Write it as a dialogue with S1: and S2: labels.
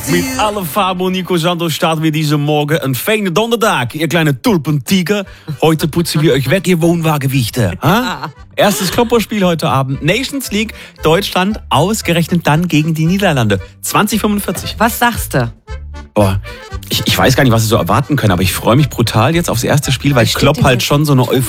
S1: Mit alle Fabo und Nico Santos starten wir diesen Morgen ein feiner Donnerstag. Ihr kleine Tulpentiger. Heute putzen wir euch weg, ihr Wohnwagenwichte. Erstes Klopperspiel heute Abend. Nations League, Deutschland ausgerechnet dann gegen die Niederlande. 2045.
S2: Was sagst du?
S1: Boah, ich weiß gar nicht, was wir so erwarten können, aber ich freue mich brutal jetzt aufs erste Spiel, weil Klopp halt schon so eine